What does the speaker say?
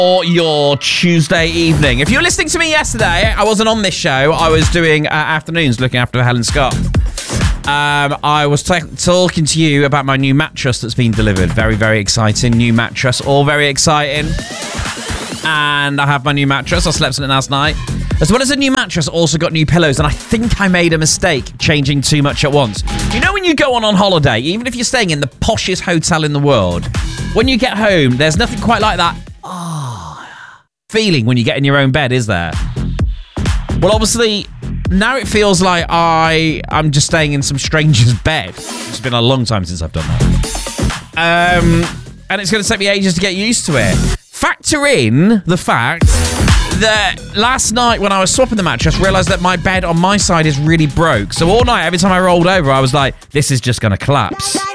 Or your Tuesday evening. If you were listening to me yesterday, I wasn't on this show. I was doing afternoons looking after Helen Scott. I was talking to you about my new mattress that's been delivered. Very, very exciting. New mattress. All very exciting. And I have my new mattress. I slept on it last night. As well as a new mattress, also got new pillows. And I think I made a mistake changing too much at once. You know when you go on holiday, even if you're staying in the poshest hotel in the world, when you get home, there's nothing quite like that feeling when you get in your own bed, is there? Well, obviously, now it feels like I'm just staying in some stranger's bed. It's been a long time since I've done that. And it's going to take me ages to get used to it. Factor in the fact that last night when I was swapping the mattress, realised that my bed on my side is really broke. So all night, every time I rolled over, I was like, this is just going to collapse.